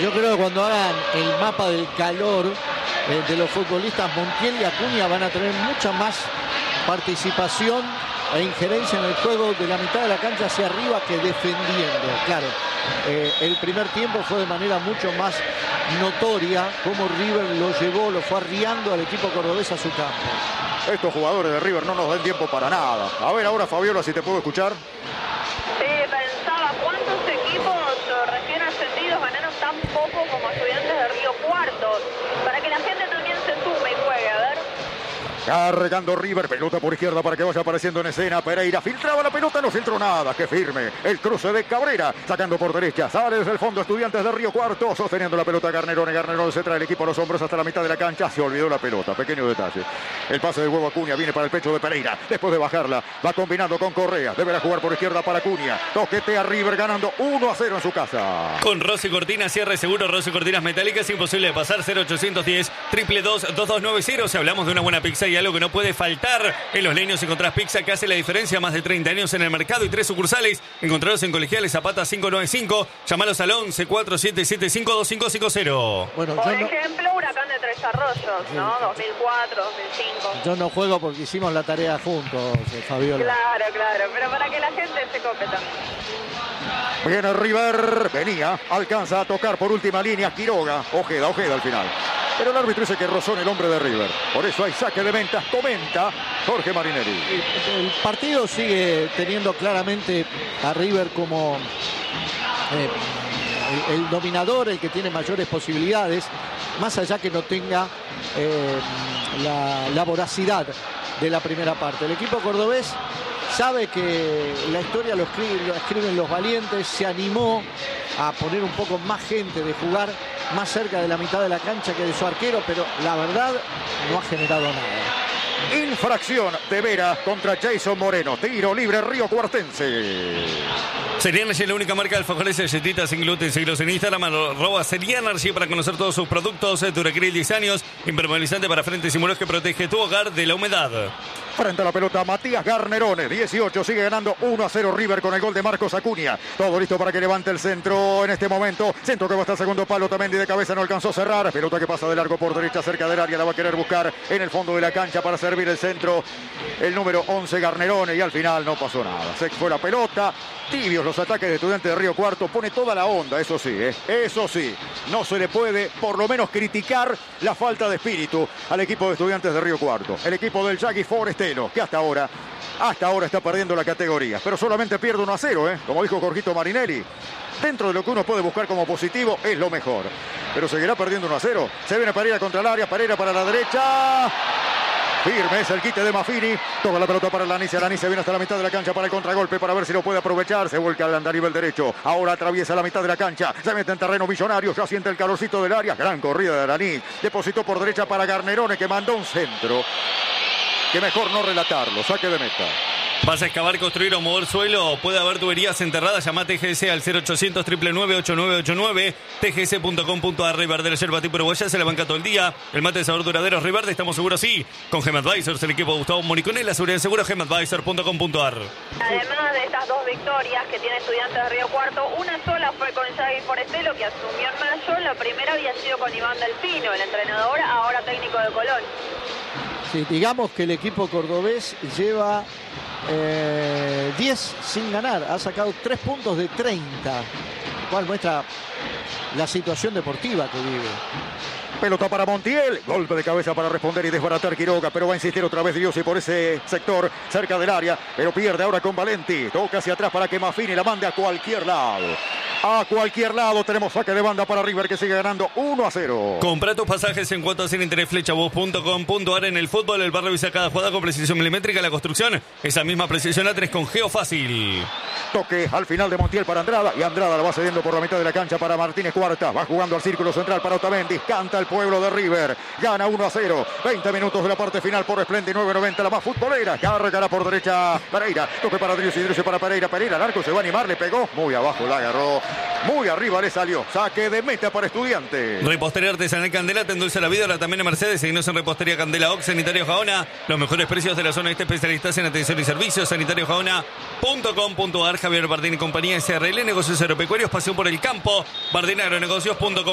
Yo creo que cuando hagan el mapa del calor de los futbolistas, Montiel y Acuña van a tener mucha más participación e injerencia en el juego de la mitad de la cancha hacia arriba que defendiendo. Claro, el primer tiempo fue de manera mucho más notoria cómo River lo llevó, lo fue arriando al equipo cordobés a su campo. Estos jugadores de River no nos dan tiempo para nada. A ver ahora, Fabiola, si te puedo escuchar. Sí, pensaba, ¿cuántos equipos recién ascendidos ganaron tan poco como Estudiantes de Río Cuarto? Para que la gente también se sume y juegue, a ver. Cargando River, pelota por izquierda para que vaya apareciendo en escena. Pereira filtraba la pelota, no filtró nada. ¡Qué firme! El cruce de Cabrera, sacando por derecha. Sale desde el fondo Estudiantes de Río Cuarto, sosteniendo la pelota Garnerone. Garnerone se trae el equipo a los hombros hasta la mitad de la cancha. Se olvidó la pelota, pequeño detalle. El pase del huevo Acuña viene para el pecho de Pereira. Después de bajarla, va combinando con Correa. Deberá jugar por izquierda para Acuña. Toquetea River ganando 1-0 en su casa. Con Rossi Cortinas, cierre seguro, Rossi Cortinas metálicas, imposible de pasar. 0810 222 2290. Si hablamos de una buena pizza y algo que no puede faltar en Los Leños, encontrás pizza que hace la diferencia. Más de 30 años en el mercado y 3 sucursales. Encontraros en Colegiales Zapata 595. Llamalos al 11 4775 2550. Bueno, Por ejemplo, Huracán de Tres Arroyos, ¿no? 2004, 2005. Yo no juego porque hicimos la tarea juntos, Fabiola. Claro, pero para que la gente se cope también. Viene River, venía, alcanza a tocar por última línea Quiroga. Ojeda al final. Pero el árbitro dice que rozó en el hombre de River. Por eso hay saque de meta, comenta Jorge Marinelli. El partido sigue teniendo claramente a River como el dominador, el que tiene mayores posibilidades, más allá que no tenga la voracidad de la primera parte. El equipo cordobés sabe que la historia lo escriben los valientes, se animó a poner un poco más gente, de jugar más cerca de la mitad de la cancha que de su arquero, pero la verdad no ha generado nada. Infracción de Vera contra Jason Moreno. Tiro libre Río Cuartense. Serianergy es la única marca de alfajores y galletitas sin gluten. Seguilos en Instagram, @Serianergy para conocer todos sus productos. Duracril 10 años, impermeabilizante para frentes y muros que protege tu hogar de la humedad. Frente a la pelota Matías Garnerone, 18, sigue ganando 1-0 River con el gol de Marcos Acuña. Todo listo para que levante el centro en este momento. Centro que va hasta el segundo palo, Tamendi de cabeza no alcanzó a cerrar. Pelota que pasa de largo por derecha cerca del área, la va a querer buscar en el fondo de la cancha para servir el centro. El número 11 Garnerone y al final no pasó nada. Se fue la pelota. Tibios los ataques de Estudiantes de Río Cuarto, pone toda la onda, eso sí, eso sí. No se le puede por lo menos criticar la falta de espíritu al equipo de Estudiantes de Río Cuarto. El equipo del Yagui Forestelo, que hasta ahora está perdiendo la categoría, pero solamente pierde 1-0, como dijo Jorgito Marinelli. Dentro de lo que uno puede buscar como positivo es lo mejor, pero seguirá perdiendo 1-0. Se viene Pereira contra el área, Pereira para la derecha. Firme es el quite de Maffini. Toma la pelota para Lanice. Lanice viene hasta la mitad de la cancha para el contragolpe para ver si lo puede aprovechar. Se vuelca al andarivel derecho. Ahora atraviesa la mitad de la cancha. Se mete en terreno Millonario. Ya siente el calorcito del área. Gran corrida de Araní. Depositó por derecha para Garnerone, que mandó un centro que mejor no relatarlo. Saque de meta. ¿Vas a excavar, construir o mover suelo? Puede haber tuberías enterradas. Llama a TGS al 0800 999 8989. TGS.com.ar. Riverde, el yerba tipo uruguaya se la banca todo el día. El mate de sabor duradero Riverde, estamos seguros, sí. Con Gem Advisors, el equipo de Gustavo Moricone, la seguridad segura, gemadvisor.com.ar. Además de estas dos victorias que tiene Estudiantes de Río Cuarto, una sola fue con Yagui Forestelo, que asumió en mayo. La primera había sido con Iván Delfino, el entrenador, ahora técnico de Colón. Sí, digamos que el equipo cordobés lleva 10 sin ganar, ha sacado 3 puntos de 30, lo cual muestra la situación deportiva que vive. Pelota para Montiel, golpe de cabeza para responder y desbaratar Quiroga, pero va a insistir otra vez Diossi por ese sector cerca del área, pero pierde ahora con Valenti, toca hacia atrás para que Maffini la mande a cualquier lado. A cualquier lado tenemos saque de banda para River, que sigue ganando 1-0. Compra tus pasajes en cuotas sin interés, flechabus.com.ar. En el fútbol, el bar revisa cada jugada con precisión milimétrica. La construcción, esa misma precisión la tenés con Geofácil. Toque al final de Montiel para Andrada, y Andrada la va cediendo por la mitad de la cancha para Martínez Cuarta. Va jugando al círculo central para Otamendi. Canta el pueblo de River. Gana 1-0. 20 minutos de la parte final por Splendid 990, la más futbolera. Cargará por derecha Pereira. Toque para Driussi, Driussi para Pereira. Pereira al arco, se va a animar, le pegó. Muy abajo la agarró. Muy arriba le salió. Saque de meta para Estudiantes. Repostería Artesanal Candela te endulza la vida. Ahora también en Mercedes. Seguinos en Repostería Candela Ox, Sanitario Jaona. Los mejores precios de la zona este, especialistas en atención y servicios. SanitarioJaona.com.ar. Javier Bardín y compañía SRL. Negocios agropecuarios. Pasión por el campo. Bardín Agronegocios.com.